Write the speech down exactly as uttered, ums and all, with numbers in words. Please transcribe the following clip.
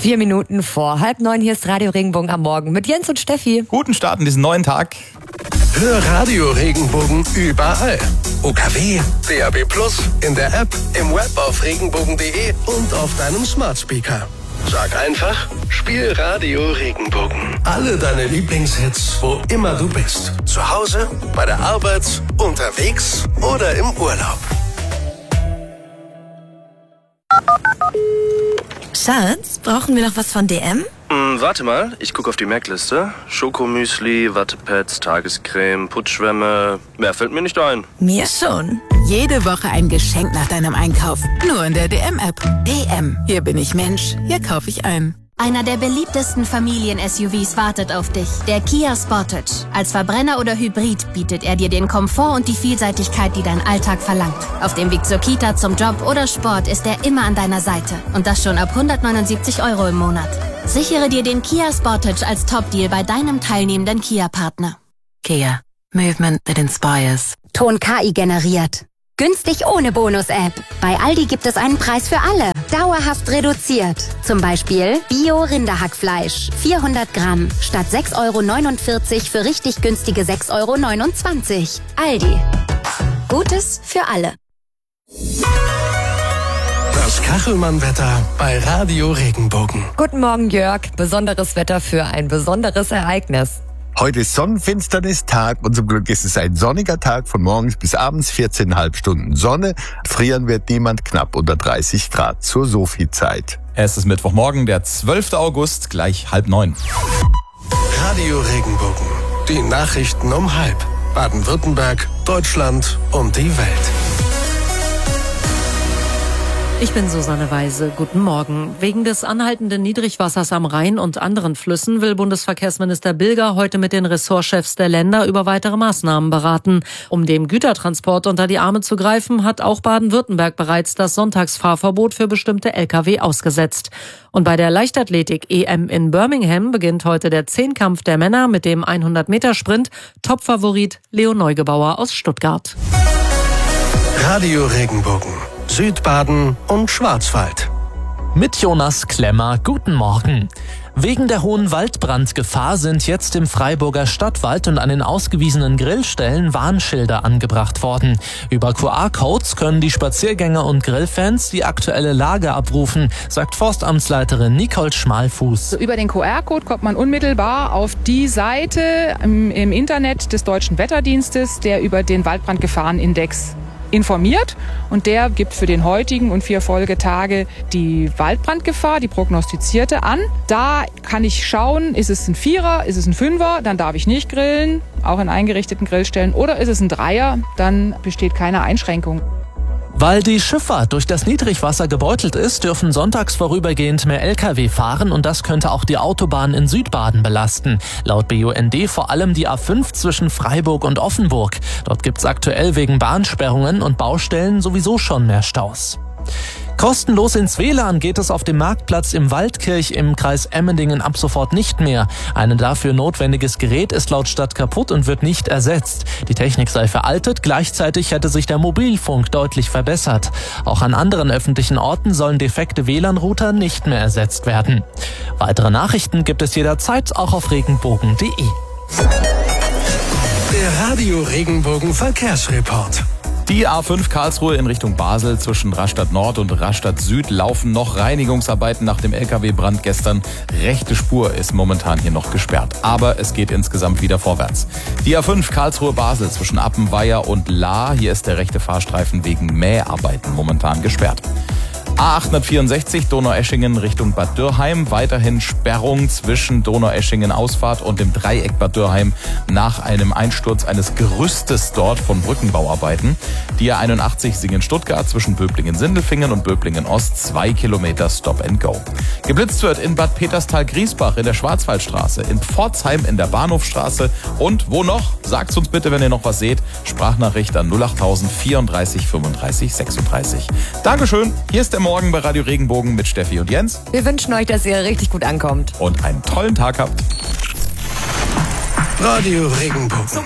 Vier Minuten vor halb neun, hier ist Radio Regenbogen am Morgen mit Jens und Steffi. Guten Start in diesen neuen Tag. Hör Radio Regenbogen überall. O K W, D A B plus, in der App, im Web auf regenbogen punkt de und auf deinem Smart Speaker. Sag einfach, spiel Radio Regenbogen. Alle deine Lieblingshits, wo immer du bist. Zu Hause, bei der Arbeit, unterwegs oder im Urlaub. Schatz, brauchen wir noch was von D M? Hm, warte mal, ich gucke auf die Merkliste. Schokomüsli, Wattepads, Tagescreme, Putzschwämme. Mehr fällt mir nicht ein. Mir schon. Jede Woche ein Geschenk nach deinem Einkauf. Nur in der D M-App. D M. Hier bin ich Mensch. Hier kaufe ich ein. Einer der beliebtesten Familien-S U Vs wartet auf dich. Der Kia Sportage. Als Verbrenner oder Hybrid bietet er dir den Komfort und die Vielseitigkeit, die dein Alltag verlangt. Auf dem Weg zur Kita, zum Job oder Sport ist er immer an deiner Seite. Und das schon ab hundertneunundsiebzig Euro im Monat. Sichere dir den Kia Sportage als Top-Deal bei deinem teilnehmenden Kia-Partner. Kia. Movement that inspires. Ton K I generiert. Günstig ohne Bonus-App. Bei Aldi gibt es einen Preis für alle. Dauerhaft reduziert. Zum Beispiel Bio-Rinderhackfleisch. vierhundert Gramm statt sechs Euro neunundvierzig für richtig günstige sechs Euro neunundzwanzig. Aldi. Gutes für alle. Das Kachelmann-Wetter bei Radio Regenbogen. Guten Morgen, Jörg. Besonderes Wetter für ein besonderes Ereignis. Heute ist Sonnenfinsternis-Tag und zum Glück ist es ein sonniger Tag von morgens bis abends, vierzehn Komma fünf Stunden Sonne. Frieren wird niemand, knapp unter dreißig Grad zur Sophie-Zeit. Es ist Mittwochmorgen, der zwölfter August, gleich halb neun. Radio Regenbogen. Die Nachrichten um halb. Baden-Württemberg, Deutschland und die Welt. Ich bin Susanne Weise. Guten Morgen. Wegen des anhaltenden Niedrigwassers am Rhein und anderen Flüssen will Bundesverkehrsminister Bilger heute mit den Ressortchefs der Länder über weitere Maßnahmen beraten. Um dem Gütertransport unter die Arme zu greifen, hat auch Baden-Württemberg bereits das Sonntagsfahrverbot für bestimmte L K W ausgesetzt. Und bei der Leichtathletik-E M in Birmingham beginnt heute der Zehnkampf der Männer mit dem hundert Meter Sprint. Topfavorit Leo Neugebauer aus Stuttgart. Radio Regenbogen. Südbaden und Schwarzwald. Mit Jonas Klemmer, guten Morgen. Wegen der hohen Waldbrandgefahr sind jetzt im Freiburger Stadtwald und an den ausgewiesenen Grillstellen Warnschilder angebracht worden. Über Q R-Codes können die Spaziergänger und Grillfans die aktuelle Lage abrufen, sagt Forstamtsleiterin Nicole Schmalfuß. Also über den Q R-Code kommt man unmittelbar auf die Seite im, im Internet des Deutschen Wetterdienstes, der über den Waldbrandgefahrenindex informiert, und der gibt für den heutigen und vier Folgetage die Waldbrandgefahr, die prognostizierte, an. Da kann ich schauen, ist es ein Vierer, ist es ein Fünfer, dann darf ich nicht grillen, auch in eingerichteten Grillstellen, oder ist es ein Dreier, dann besteht keine Einschränkung. Weil die Schifffahrt durch das Niedrigwasser gebeutelt ist, dürfen sonntags vorübergehend mehr L K W fahren und das könnte auch die Autobahn in Südbaden belasten. Laut B U N D vor allem die A fünf zwischen Freiburg und Offenburg. Dort gibt's aktuell wegen Bahnsperrungen und Baustellen sowieso schon mehr Staus. Kostenlos ins W L A N geht es auf dem Marktplatz im Waldkirch im Kreis Emmendingen ab sofort nicht mehr. Ein dafür notwendiges Gerät ist laut Stadt kaputt und wird nicht ersetzt. Die Technik sei veraltet, gleichzeitig hätte sich der Mobilfunk deutlich verbessert. Auch an anderen öffentlichen Orten sollen defekte W L A N-Router nicht mehr ersetzt werden. Weitere Nachrichten gibt es jederzeit auch auf regenbogen punkt de. Der Radio Regenbogen Verkehrsreport. Die A fünf Karlsruhe in Richtung Basel zwischen Rastatt Nord und Rastatt Süd laufen noch Reinigungsarbeiten nach dem L K W-Brand gestern. Rechte Spur ist momentan hier noch gesperrt, aber es geht insgesamt wieder vorwärts. Die A fünf Karlsruhe-Basel zwischen Appenweier und Lahr, hier ist der rechte Fahrstreifen wegen Mäharbeiten momentan gesperrt. A achthundertvierundsechzig Donaueschingen Richtung Bad Dürrheim. Weiterhin Sperrung zwischen Donaueschingen Ausfahrt und dem Dreieck Bad Dürrheim nach einem Einsturz eines Gerüstes dort von Brückenbauarbeiten. Die A einundachtzig Singen-Stuttgart zwischen Böblingen-Sindelfingen und Böblingen-Ost. Zwei Kilometer Stop and Go. Geblitzt wird in Bad Peterstal-Griesbach in der Schwarzwaldstraße, in Pforzheim in der Bahnhofstraße und wo noch? Sagt's uns bitte, wenn ihr noch was seht. Sprachnachricht an null acht tausend vierunddreißig fünfunddreißig sechsunddreißig. Dankeschön. Hier ist der Morgen bei Radio Regenbogen mit Steffi und Jens. Wir wünschen euch, dass ihr richtig gut ankommt. Und einen tollen Tag habt. Radio Regenbogen.